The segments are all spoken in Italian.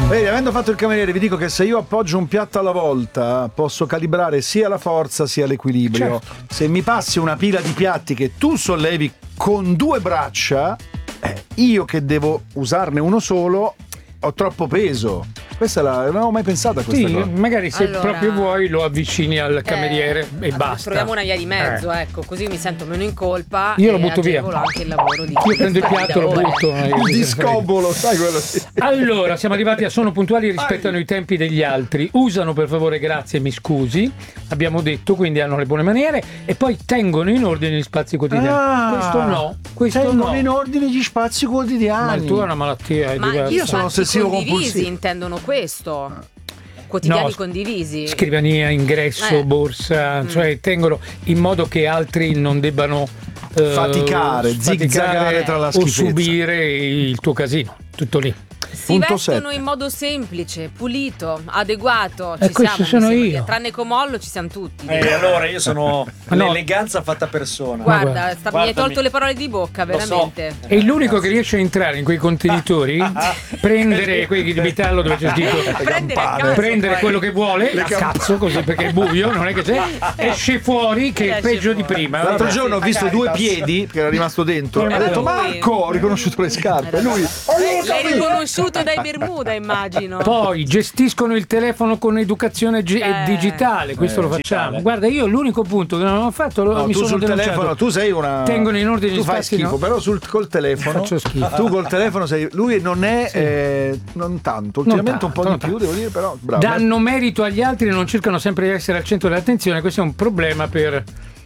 Vedi, avendo fatto il cameriere, vi dico che se io appoggio un piatto alla volta posso calibrare sia la forza sia l'equilibrio. Certo. Se mi passi una pila di piatti che tu sollevi con 2 braccia, io che devo usarne uno solo ho troppo peso. Questa non avevo mai pensato a questa Sì, cosa. magari se Allora- proprio vuoi lo avvicini al cameriere e basta. Troviamo una via di mezzo, ecco, così mi sento meno in colpa. Io lo e butto via. agevolo anche il lavoro di Io prendo il piatto, lo butto. Il discobolo, sai quello sì. Allora, siamo arrivati a sono puntuali, rispettano i tempi degli altri, usano per favore grazie, mi scusi, abbiamo detto, quindi hanno le buone maniere e poi tengono in ordine gli spazi quotidiani. Questo Tengono no. in ordine gli spazi Ma quotidiani. il tuo è una malattia, è Ma diverso. Io sono spazi ossessivo condivisi compulsivo. intendono questo. Quotidiani No, condivisi. Scrivania, ingresso, borsa, cioè tengono in modo che altri non debbano Faticare, zigzagare tra la o schifezza. subire il tuo casino, tutto lì. Si Punto vestono 7. in modo semplice, pulito, adeguato. E Ci questo siamo, sono mi sembra io. che tranne Comollo ci siamo tutti. Allora io sono Ma no. l'eleganza fatta persona. Guarda, guarda. mi hai Guardami. tolto le parole di bocca, Lo so. veramente. È l'unico che riesce a entrare in quei contenitori, prendere quei di metallo dove c'è scritto Prendere a caso, prendere poi. quello che vuole, a cazzo così perché è buio, non è che c'è, esce fuori che è Esce peggio di fuori. prima. L'altro Vabbè. giorno ho visto 2 piedi che era rimasto dentro. Era Ha detto lui. Marco, ho riconosciuto le scarpe. E lui L'hai riconosciuto dai Bermuda, immagino. Poi gestiscono il telefono con educazione digitale, questo lo facciamo. digitale. Guarda, io l'unico punto che non ho fatto No, mi tu sono sul denunciato. telefono, tu sei una. Tengono in ordine tu gli fai spazi, schifo, no? però col telefono. Faccio schifo. Tu col telefono sei. Lui non è. Non tanto. Ultimamente un po' tanto, di più, non devo dire, però. Bravo. Danno merito agli altri e non cercano sempre di essere al centro dell'attenzione. Questo è un problema per.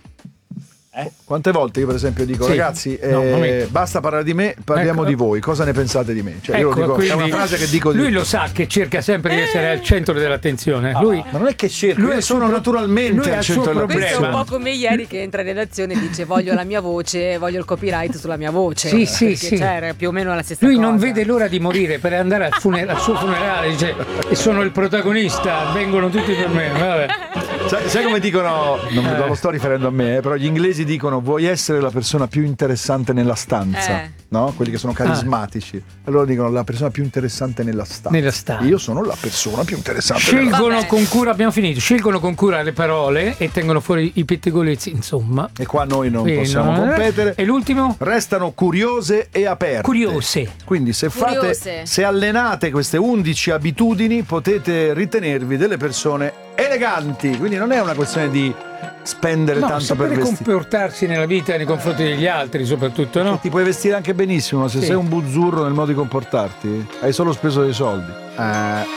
Quante volte io, per esempio, dico, Sì. ragazzi, No, un momento. basta parlare di me, parliamo Ecco. di voi. Cosa ne pensate di me? Cioè, io lo dico, è una frase che dico di. Lui lo sa che cerca sempre di essere al centro dell'attenzione. Lui, Ma non è che cerco, Lui io è sono il suo- naturalmente lui ha al il suo centro problema. Questo è un dell'attenzione. po' come ieri che entra in redazione e dice voglio la mia voce, voglio il copyright sulla mia voce. Sì, sì, Perché, sì. cioè, era più o meno la stessa lui cosa. non vede l'ora di morire per andare al suo funerale. Dice: e sono il protagonista, vengono tutti per me. Vabbè. Sai come dicono? Non lo sto riferendo a me, però gli inglesi dicono vuoi essere la persona più interessante nella stanza, no? Quelli che sono carismatici. Allora dicono la persona più interessante nella stanza. Nella stanza. Io sono la persona più interessante nella Scelgono Vabbè. con cura, abbiamo finito, scelgono con cura le parole e tengono fuori i pettegolezzi, insomma. stanza. E qua noi non Quindi, possiamo competere. E l'ultimo? Restano curiose e aperte. Curiose. Quindi se Curiose. se allenate queste 11 abitudini potete ritenervi delle persone eleganti. Quindi non è una questione di spendere No, tanto per sapere vestire. comportarsi nella vita nei confronti degli altri, soprattutto, no? Ti puoi vestire anche benissimo, ma se Sì. sei un buzzurro nel modo di comportarti, hai solo speso dei soldi.